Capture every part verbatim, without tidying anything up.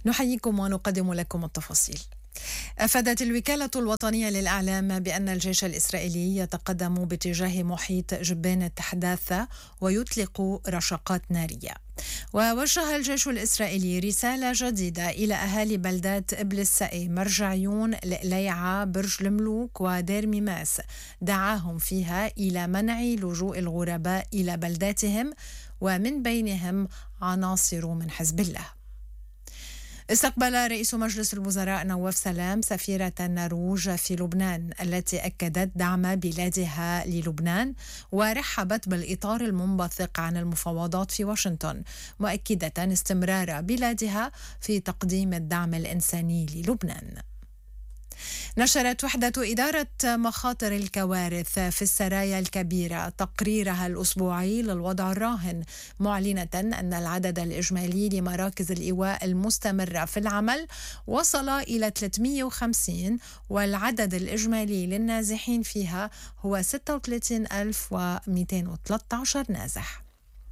نحييكم ونقدم لكم التفاصيل. أفادت الوكالة الوطنية للإعلام بأن الجيش الإسرائيلي يتقدم باتجاه محيط جبين التحداثة ويطلق رشقات نارية. ووجه الجيش الإسرائيلي رسالة جديدة إلى أهالي بلدات إبل السقي، مرجعيون، ليعة، برج الملوك ودير ميماس، دعاهم فيها إلى منع لجوء الغرباء إلى بلداتهم ومن بينهم عناصر من حزب الله. استقبل رئيس مجلس الوزراء نواف سلام سفيرة النرويج في لبنان التي أكدت دعم بلادها للبنان ورحبت بالإطار المنبثق عن المفاوضات في واشنطن، مؤكدة استمرار بلادها في تقديم الدعم الإنساني للبنان. نشرت وحدة إدارة مخاطر الكوارث في السرايا الكبيرة تقريرها الأسبوعي للوضع الراهن، معلنة أن العدد الإجمالي لمراكز الإيواء المستمرة في العمل وصل إلى ثلاثمئة وخمسين، والعدد الإجمالي للنازحين فيها هو ستة وثلاثين ألف ومئتين وثلاثة عشر نازح.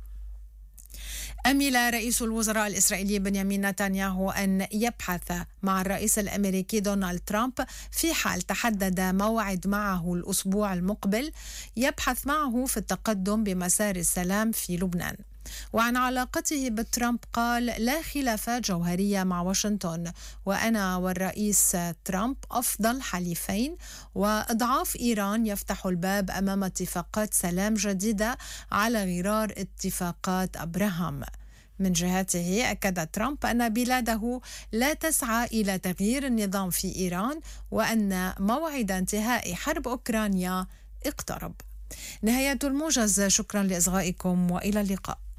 أمل رئيس الوزراء الإسرائيلي بنيامين نتنياهو أن يبحث مع الرئيس الأمريكي دونالد ترامب في حال تحدد موعد معه الأسبوع المقبل يبحث معه في التقدم بمسار السلام في لبنان. وعن علاقته بترامب قال: لا خلافات جوهرية مع واشنطن، وأنا والرئيس ترامب أفضل حليفين، وإضعاف إيران يفتح الباب أمام اتفاقات سلام جديدة على غرار اتفاقات أبراهام. من جهته أكد ترامب أن بلاده لا تسعى إلى تغيير النظام في إيران، وأن موعد انتهاء حرب أوكرانيا اقترب. نهاية الموجز، شكرا لإصغائكم وإلى اللقاء.